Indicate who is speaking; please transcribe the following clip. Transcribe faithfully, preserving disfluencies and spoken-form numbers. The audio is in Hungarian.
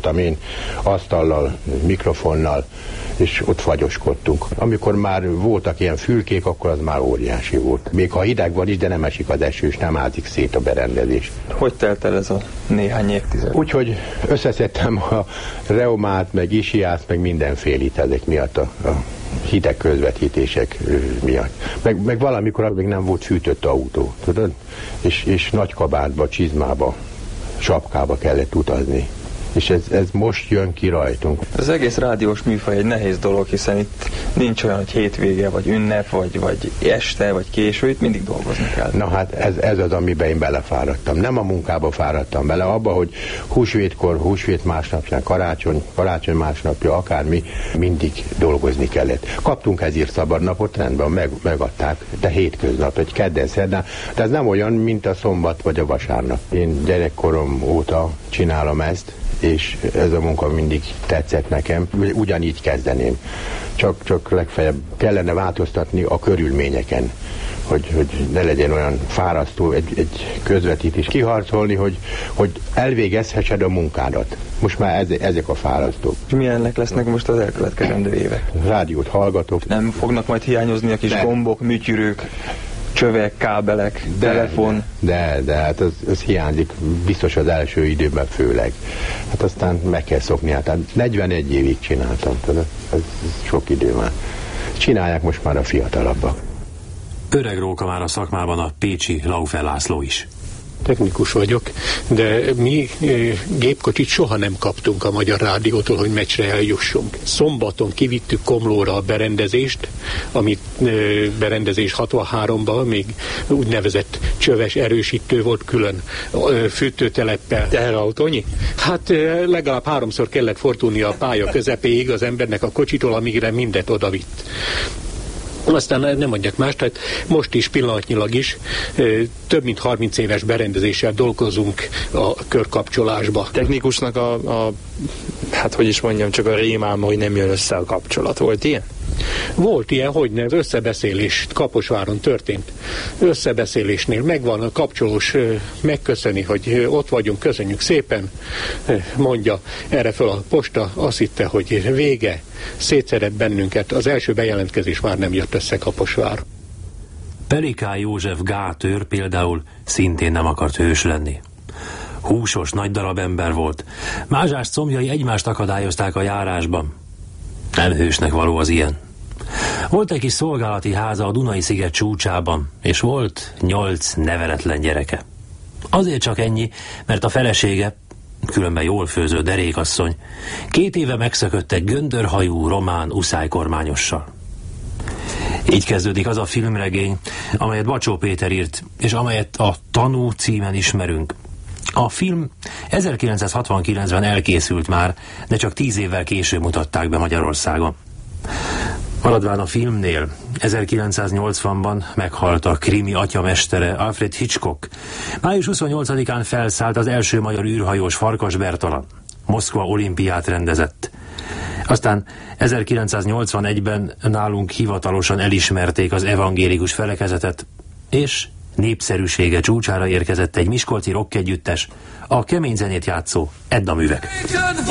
Speaker 1: voltam én, asztallal, mikrofonnal, és ott fagyoskodtunk. Amikor már voltak ilyen fülkék, akkor az már óriási volt. Még ha hideg van is, de nem esik az eső, és nem ázik szét a berendezés.
Speaker 2: Hogy telt el ez a néhány évtized?
Speaker 1: Úgyhogy összeszedtem a reumát, meg isiát, meg mindenfélét ezek miatt, a, a hideg közvetítések miatt. Meg, meg valamikor még nem volt fűtött autó, tudod? És, és nagy kabátba, csizmába, sapkába kellett utazni. És ez, ez most jön ki rajtunk.
Speaker 2: Az egész rádiós műfaj egy nehéz dolog, hiszen itt nincs olyan, hogy hétvége, vagy ünnep, vagy, vagy este, vagy késő, itt mindig dolgozni kell.
Speaker 1: Na hát ez, ez az, amiben én belefáradtam. Nem a munkába fáradtam bele, abba, hogy húsvétkor, húsvét másnapján, karácsony, karácsony másnapja, akármi, mindig dolgozni kellett. Kaptunk ezért szabadnapot, rendben, meg, megadták, de hétköznap, egy kedden, szerdán, de ez nem olyan, mint a szombat vagy a vasárnap. Én gyerekkorom óta csinálom ezt, és ez a munka mindig tetszett nekem, ugyanígy kezdeném. Csak, csak legfeljebb kellene változtatni a körülményeken, hogy, hogy ne legyen olyan fárasztó egy, egy közvetítés kiharcolni, hogy, hogy elvégezhessed a munkádat. Most már ez, ezek a fárasztók.
Speaker 2: És milyennek lesznek most az elkövetkezendő évek?
Speaker 1: Rádiót hallgatok.
Speaker 2: Nem fognak majd hiányozni a kis de. gombok, műtyürők, csövek, kábelek, de, telefon?
Speaker 1: De, de, de hát az, az hiányzik, biztos az első időben főleg. Hát aztán meg kell szokni, hát negyvenegy évig csináltam, tudod, ez, ez sok idő már. Csinálják most már a fiatalabbak.
Speaker 3: Öreg róka már a szakmában a pécsi Laufer László is.
Speaker 4: Technikus vagyok, de mi gépkocsit soha nem kaptunk a Magyar Rádiótól, hogy meccsre eljussunk. Szombaton kivittük Komlóra a berendezést, amit berendezés hatvanháromban még úgynevezett csöves erősítő volt külön fűtőteleppel. Teherautónyi? Hát legalább háromszor kellett fordulnia a pálya közepéig az embernek a kocsitól, amígre mindet odavitt. Aztán nem mondjak más, tehát most is pillanatnyilag is több mint harminc éves berendezéssel dolgozunk a körkapcsolásba.
Speaker 5: Technikusnak a, a hát hogy is mondjam, csak a rémálma, hogy nem jön össze a kapcsolat. Volt ilyen?
Speaker 4: Volt ilyen, hogy nem. Összebeszélés Kaposváron történt. Összebeszélésnél megvan a kapcsolós, megköszöni, hogy ott vagyunk, köszönjük szépen, mondja erre föl a posta, azt hitte, hogy vége, szétszedett bennünket. Az első bejelentkezés már nem jött össze Kaposvár.
Speaker 3: Pelikány József gátőr például szintén nem akart hős lenni. Húsos, nagy darab ember volt. Mázsás combjai egymást akadályozták a járásban. Nem hősnek való az ilyen. Volt egy kis szolgálati háza a Dunai-sziget csúcsában, és volt nyolc neveletlen gyereke. Azért csak ennyi, mert a felesége, különben jól főző derékasszony, két éve megszökött egy göndörhajú román uszálykormányossal. Így kezdődik az a filmregény, amelyet Bacsó Péter írt, és amelyet a Tanú címen ismerünk. A film ezerkilencszázhatvankilencben elkészült már, de csak tíz évvel később mutatták be Magyarországon. Maradván a filmnél, ezerkilencszáznyolcvanban meghalt a krimi atyamestere Alfred Hitchcock. május huszonnyolcadikán felszállt az első magyar űrhajós Farkas Bertalan. Moszkva olimpiát rendezett. Aztán ezerkilencszáznyolcvanegyben nálunk hivatalosan elismerték az evangélikus felekezetet, és népszerűsége csúcsára érkezett egy miskolci rockegyüttes, a kemény zenét játszó Edda Művek.